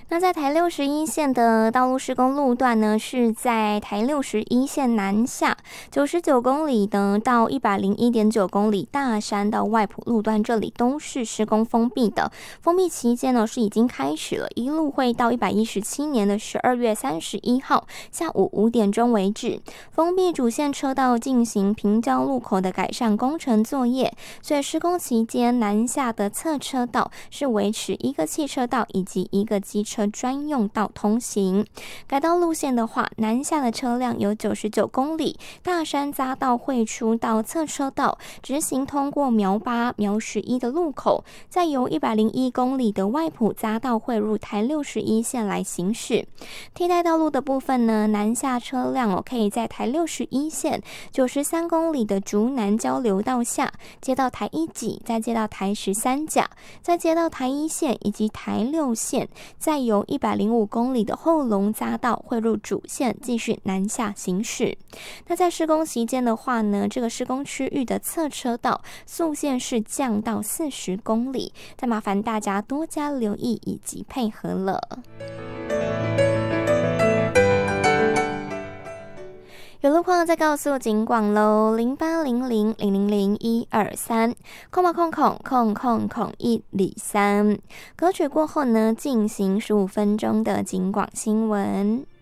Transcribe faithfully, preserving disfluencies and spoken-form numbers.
那在台六十一线的道路施工路段呢，是在台六十一线南下九十九公里呢到一百零一点九公里大山到外埔路段，这里都是施工封闭的。封闭期间呢是已经开始了，一路会到一百一十七年的十二月三十一号下午五点钟为止。封闭主线车道进行平交路口的改善工程作业，所以施工期间南下的侧车道是维持一个汽车道以及一个机车专用道通行。改道路线的话，南下的车辆有九十九公里，大山匝道汇出到侧车道，直行通过苗八、苗十一的路口，再由一百零一公里的外埔匝道汇入台六十一线来行驶。替代道路的部分呢，南下车辆哦可以在台六十一线九十三公里的竹南交流道下接到台一级，再接到台十三甲，再接到台一线以及台六线，再由一百零五公里的后龙匝道汇入主线，继续南下行驶。那在施工期间的话呢，这个施工区域的侧车道速限是降到四十公里，再麻烦大家多加留意以及配合了。有路况再告诉警广喽，零八零零零零零一二三空八空空空空空一里三。歌曲过后呢，进行十五分钟的警广新闻。